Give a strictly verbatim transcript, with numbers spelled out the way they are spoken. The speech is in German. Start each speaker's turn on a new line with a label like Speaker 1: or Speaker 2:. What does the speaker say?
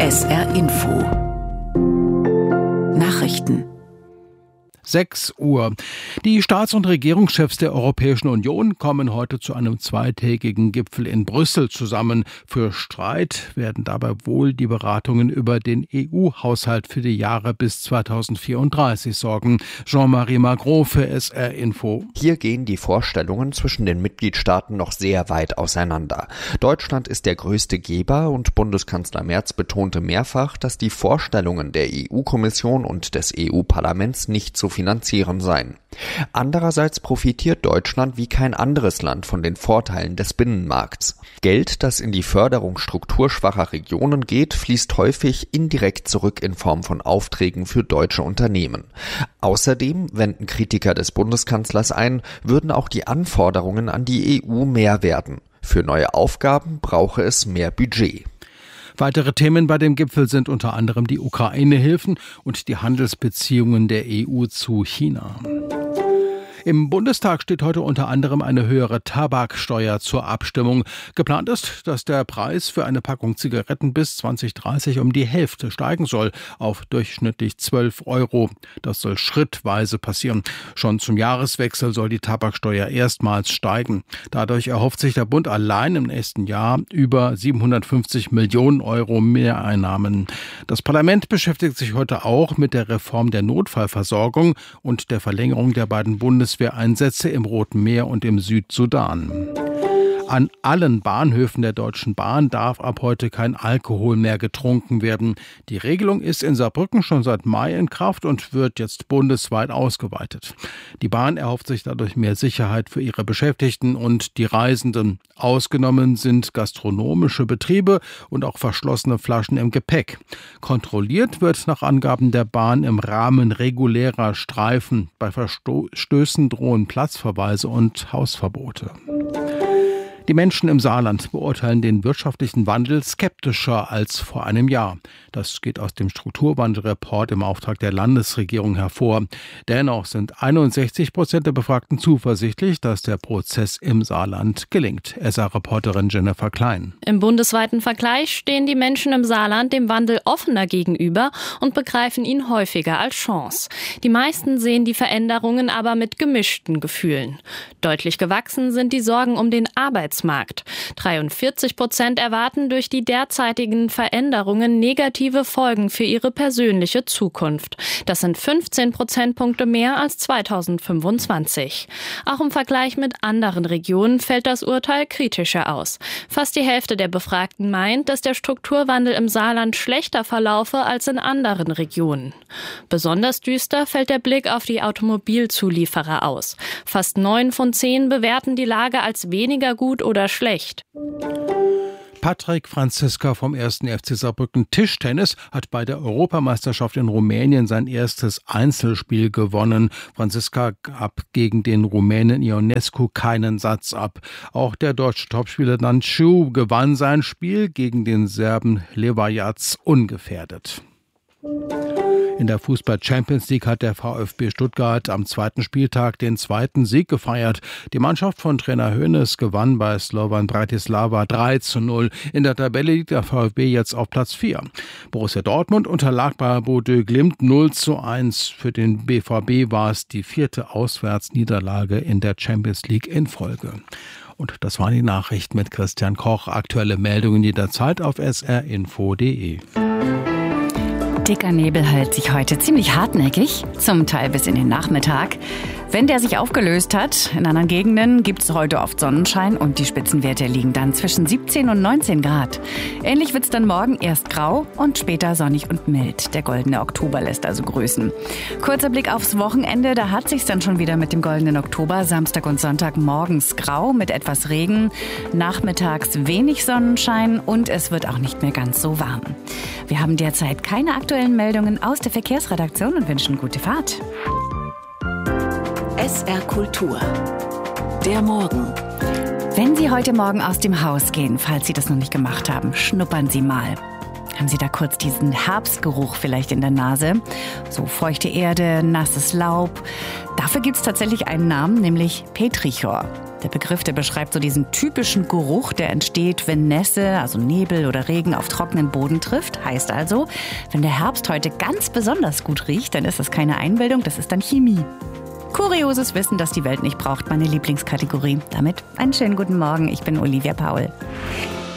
Speaker 1: S R Info Nachrichten
Speaker 2: sechs Uhr. Die Staats- und Regierungschefs der Europäischen Union kommen heute zu einem zweitägigen Gipfel in Brüssel zusammen. Für Streit werden dabei wohl die Beratungen über den E U-Haushalt für die Jahre bis zweitausendvierunddreißig sorgen. Jean-Marie Magro für S R Info.
Speaker 3: Hier gehen die Vorstellungen zwischen den Mitgliedstaaten noch sehr weit auseinander. Deutschland ist der größte Geber und Bundeskanzler Merz betonte mehrfach, dass die Vorstellungen der E U-Kommission und des E U-Parlaments nicht zu finanzieren seien. Andererseits profitiert Deutschland wie kein anderes Land von den Vorteilen des Binnenmarkts. Geld, das in die Förderung strukturschwacher Regionen geht, fließt häufig indirekt zurück in Form von Aufträgen für deutsche Unternehmen. Außerdem, wenden Kritiker des Bundeskanzlers ein, würden auch die Anforderungen an die E U mehr werden. Für neue Aufgaben brauche es mehr Budget.
Speaker 2: Weitere Themen bei dem Gipfel sind unter anderem die Ukraine-Hilfen und die Handelsbeziehungen der E U zu China. Im Bundestag steht heute unter anderem eine höhere Tabaksteuer zur Abstimmung. Geplant ist, dass der Preis für eine Packung Zigaretten bis zwanzig dreißig um die Hälfte steigen soll, auf durchschnittlich zwölf Euro. Das soll schrittweise passieren. Schon zum Jahreswechsel soll die Tabaksteuer erstmals steigen. Dadurch erhofft sich der Bund allein im nächsten Jahr über siebenhundertfünfzig Millionen Euro Mehreinnahmen. Das Parlament beschäftigt sich heute auch mit der Reform der Notfallversorgung und der Verlängerung der beiden Bundeswehr Einsätze im Roten Meer und im Südsudan. An allen Bahnhöfen der Deutschen Bahn darf ab heute kein Alkohol mehr getrunken werden. Die Regelung ist in Saarbrücken schon seit Mai in Kraft und wird jetzt bundesweit ausgeweitet. Die Bahn erhofft sich dadurch mehr Sicherheit für ihre Beschäftigten und die Reisenden. Ausgenommen sind gastronomische Betriebe und auch verschlossene Flaschen im Gepäck. Kontrolliert wird nach Angaben der Bahn im Rahmen regulärer Streifen. Bei Verstößen drohen Platzverweise und Hausverbote. Die Menschen im Saarland beurteilen den wirtschaftlichen Wandel skeptischer als vor einem Jahr. Das geht aus dem Strukturwandelreport im Auftrag der Landesregierung hervor. Dennoch sind einundsechzig Prozent der Befragten zuversichtlich, dass der Prozess im Saarland gelingt. S R-Reporterin Jennifer Klein.
Speaker 4: Im bundesweiten Vergleich stehen die Menschen im Saarland dem Wandel offener gegenüber und begreifen ihn häufiger als Chance. Die meisten sehen die Veränderungen aber mit gemischten Gefühlen. Deutlich gewachsen sind die Sorgen um den Arbeitsmarkt. dreiundvierzig Prozent erwarten durch die derzeitigen Veränderungen negative Folgen für ihre persönliche Zukunft. Das sind fünfzehn Prozentpunkte mehr als zweitausendfünfundzwanzig. Auch im Vergleich mit anderen Regionen fällt das Urteil kritischer aus. Fast die Hälfte der Befragten meint, dass der Strukturwandel im Saarland schlechter verlaufe als in anderen Regionen. Besonders düster fällt der Blick auf die Automobilzulieferer aus. Fast neun von zehn bewerten die Lage als weniger gut oder schlecht.
Speaker 2: Patrick Franziska vom ersten F C Saarbrücken Tischtennis hat bei der Europameisterschaft in Rumänien sein erstes Einzelspiel gewonnen. Franziska gab gegen den Rumänen Ionescu keinen Satz ab. Auch der deutsche Topspieler Nanciu gewann sein Spiel gegen den Serben Levajac ungefährdet. In der Fußball-Champions League hat der VfB Stuttgart am zweiten Spieltag den zweiten Sieg gefeiert. Die Mannschaft von Trainer Hoeneß gewann bei Slovan Bratislava drei zu null. In der Tabelle liegt der VfB jetzt auf Platz vier. Borussia Dortmund unterlag bei Bodø Glimt null zu eins. Für den B V B war es die vierte Auswärtsniederlage in der Champions League in Folge. Und das waren die Nachrichten mit Christian Koch. Aktuelle Meldungen jederzeit auf s r info punkt d e.
Speaker 5: Dicker Nebel hält sich heute ziemlich hartnäckig, zum Teil bis in den Nachmittag. Wenn der sich aufgelöst hat, in anderen Gegenden gibt es heute oft Sonnenschein und die Spitzenwerte liegen dann zwischen siebzehn und neunzehn Grad. Ähnlich wird es dann morgen erst grau und später sonnig und mild. Der goldene Oktober lässt also grüßen. Kurzer Blick aufs Wochenende, da hat sich's dann schon wieder mit dem goldenen Oktober. Samstag und Sonntag morgens grau mit etwas Regen, nachmittags wenig Sonnenschein und es wird auch nicht mehr ganz so warm. Wir haben derzeit keine aktuellen Meldungen aus der Verkehrsredaktion und wünschen gute Fahrt.
Speaker 1: S R Kultur. Der Morgen.
Speaker 5: Wenn Sie heute Morgen aus dem Haus gehen, falls Sie das noch nicht gemacht haben, schnuppern Sie mal. Haben Sie da kurz diesen Herbstgeruch vielleicht in der Nase? So feuchte Erde, nasses Laub. Dafür gibt es tatsächlich einen Namen, nämlich Petrichor. Der Begriff, der beschreibt so diesen typischen Geruch, der entsteht, wenn Nässe, also Nebel oder Regen auf trockenen Boden trifft. Heißt also, wenn der Herbst heute ganz besonders gut riecht, dann ist das keine Einbildung, das ist dann Chemie. Kurioses Wissen, das die Welt nicht braucht, meine Lieblingskategorie. Damit einen schönen guten Morgen, ich bin Olivia Paul.